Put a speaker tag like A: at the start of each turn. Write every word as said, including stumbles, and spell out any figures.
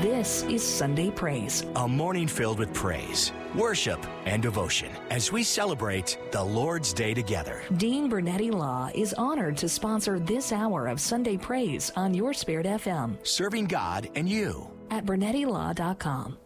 A: This is Sunday Praise,
B: a morning filled with praise, worship, and devotion as we celebrate the Lord's Day together.
A: Dean Bernetti Law is honored to sponsor this hour of Sunday Praise on Your Spirit F M.
B: Serving God and you.
A: At bernetti law dot com.